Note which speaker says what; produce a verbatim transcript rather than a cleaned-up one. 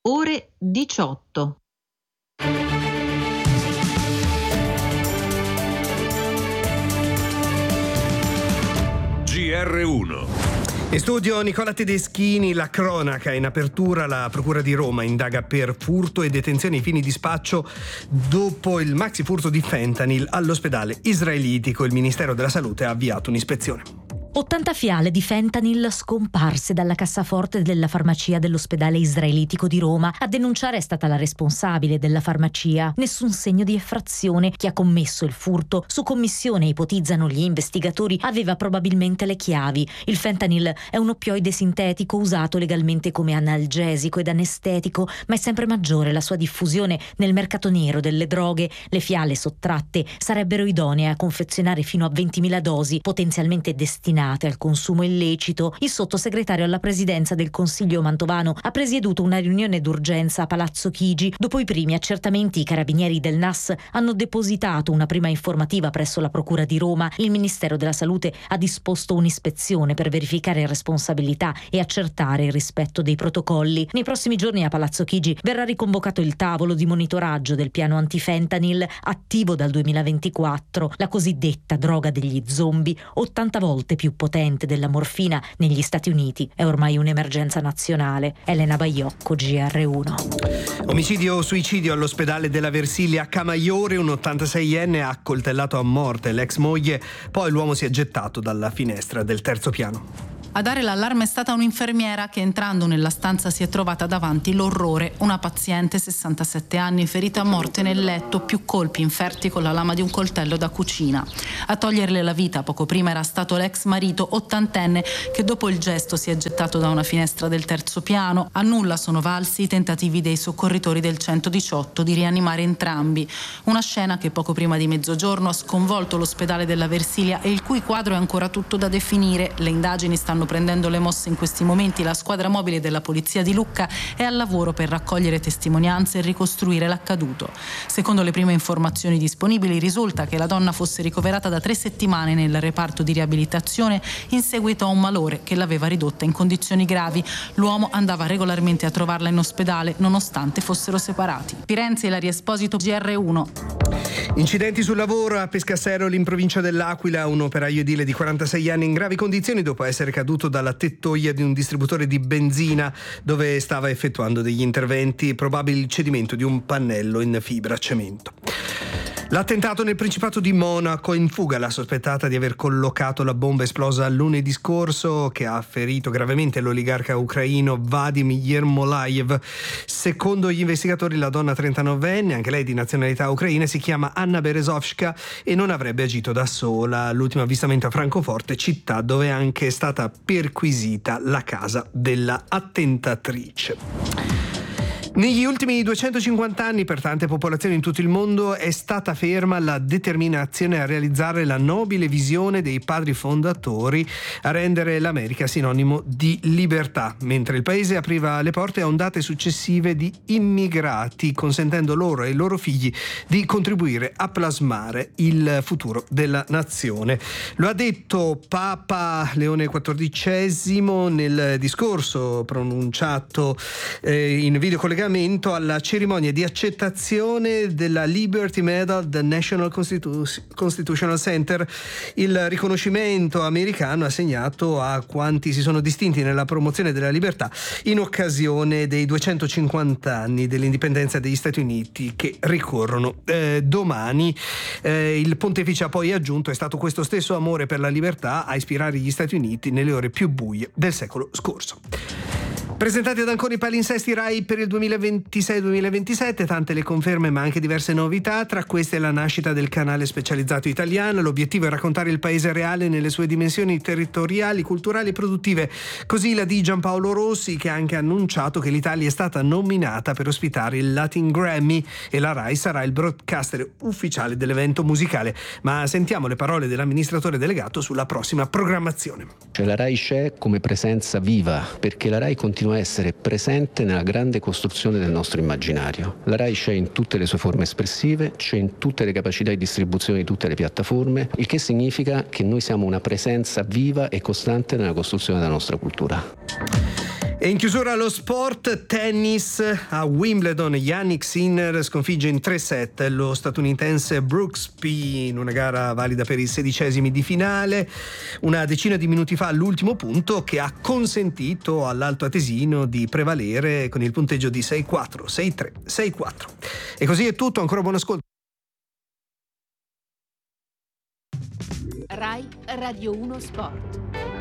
Speaker 1: ore diciotto.
Speaker 2: G R uno.
Speaker 3: In studio Nicola Tedeschini, la cronaca. In apertura la Procura di Roma indaga per furto e detenzione ai fini di spaccio dopo il maxi furto di fentanyl all'ospedale israelitico. Il Ministero della Salute ha avviato un'ispezione.
Speaker 4: ottanta fiale di fentanyl scomparse dalla cassaforte della farmacia dell'ospedale israelitico di Roma. A denunciare è stata la responsabile della farmacia. Nessun segno di effrazione. Chi ha commesso il furto, su commissione ipotizzano gli investigatori, aveva probabilmente le chiavi. Il fentanyl è un oppioide sintetico usato legalmente come analgesico ed anestetico, ma è sempre maggiore la sua diffusione nel mercato nero delle droghe. Le fiale sottratte sarebbero idonee a confezionare fino a ventimila dosi, potenzialmente destinate al consumo illecito. Il sottosegretario alla presidenza del Consiglio Mantovano ha presieduto una riunione d'urgenza a Palazzo Chigi. Dopo i primi accertamenti, i carabinieri del N A S hanno depositato una prima informativa presso la Procura di Roma. Il Ministero della Salute ha disposto un'ispezione per verificare responsabilità e accertare il rispetto dei protocolli. Nei prossimi giorni a Palazzo Chigi verrà riconvocato il tavolo di monitoraggio del piano antifentanyl attivo dal duemilaventiquattro, la cosiddetta droga degli zombie, ottanta volte più potente della morfina negli Stati Uniti. È ormai un'emergenza nazionale. Elena Baiocco, G R uno.
Speaker 3: Omicidio o suicidio all'ospedale della Versilia a Camaiore. Un ottantaseienne ha accoltellato a morte l'ex moglie, poi l'uomo si è gettato dalla finestra del terzo piano.
Speaker 5: A dare l'allarme è stata un'infermiera che, entrando nella stanza, si è trovata davanti l'orrore. Una paziente, sessantasette anni, ferita a morte nel letto, più colpi inferti con la lama di un coltello da cucina. A toglierle la vita poco prima era stato l'ex marito ottantenne che dopo il gesto si è gettato da una finestra del terzo piano. A nulla sono valsi i tentativi dei soccorritori del centodiciotto di rianimare entrambi. Una scena che poco prima di mezzogiorno ha sconvolto l'ospedale della Versilia e il cui quadro è ancora tutto da definire. Le indagini stanno prendendo le mosse in questi momenti. La squadra mobile della Polizia di Lucca è al lavoro per raccogliere testimonianze e ricostruire l'accaduto. Secondo le prime informazioni disponibili risulta che la donna fosse ricoverata da tre settimane nel reparto di riabilitazione in seguito a un malore che l'aveva ridotta in condizioni gravi. L'uomo andava regolarmente a trovarla in ospedale nonostante fossero separati. Firenze, Ilaria Esposito, G R uno.
Speaker 3: Incidenti sul lavoro a Pescasseroli in provincia dell'Aquila. Un operaio edile di quarantasei anni in gravi condizioni dopo essere caduto dalla tettoia di un distributore di benzina dove stava effettuando degli interventi. Probabile il cedimento di un pannello in fibra cemento. L'attentato nel Principato di Monaco. In fuga la sospettata di aver collocato la bomba esplosa lunedì scorso che ha ferito gravemente l'oligarca ucraino Vadim Yermolayev. Secondo gli investigatori la donna trentanovenne, anche lei di nazionalità ucraina, si chiama Anna Berezovska e non avrebbe agito da sola. L'ultimo avvistamento a Francoforte, città dove è anche stata perquisita la casa della attentatrice. Negli ultimi duecentocinquanta anni, per tante popolazioni in tutto il mondo, è stata ferma la determinazione a realizzare la nobile visione dei padri fondatori, a rendere l'America sinonimo di libertà, mentre il paese apriva le porte a ondate successive di immigrati, consentendo loro e ai loro figli di contribuire a plasmare il futuro della nazione. Lo ha detto Papa Leone quattordicesimo nel discorso pronunciato eh, in videocollegamento alla cerimonia di accettazione della Liberty Medal del National Constitu- Constitutional Center, il riconoscimento americano assegnato a quanti si sono distinti nella promozione della libertà in occasione dei duecentocinquanta anni dell'indipendenza degli Stati Uniti che ricorrono eh, domani. Eh, il pontefice ha poi aggiunto: è stato questo stesso amore per la libertà a ispirare gli Stati Uniti nelle ore più buie del secolo scorso. Presentati ad Ancona i palinsesti Rai per il duemilaventisei duemilaventisette, tante le conferme ma anche diverse novità, tra queste la nascita del canale specializzato italiano. L'obiettivo è raccontare il paese reale nelle sue dimensioni territoriali, culturali e produttive. Così la di Giampaolo Rossi, che ha anche annunciato che l'Italia è stata nominata per ospitare il Latin Grammy e la Rai sarà il broadcaster ufficiale dell'evento musicale. Ma sentiamo le parole dell'amministratore delegato sulla prossima programmazione.
Speaker 6: Cioè, la Rai c'è come presenza viva, perché la Rai continua a essere presente nella grande costruzione del nostro immaginario. La Rai c'è in tutte le sue forme espressive, c'è in tutte le capacità di distribuzione di tutte le piattaforme, il che significa che noi siamo una presenza viva e costante nella costruzione della nostra cultura.
Speaker 3: E in chiusura lo sport, tennis a Wimbledon. Jannik Sinner sconfigge in tre set lo statunitense Brooksby in una gara valida per i sedicesimi di finale. Una decina di minuti fa l'ultimo punto che ha consentito all'alto atesino di prevalere con il punteggio di sei quattro, sei tre, sei quattro. E così è tutto, ancora buon ascolto.
Speaker 7: Rai Radio uno Sport.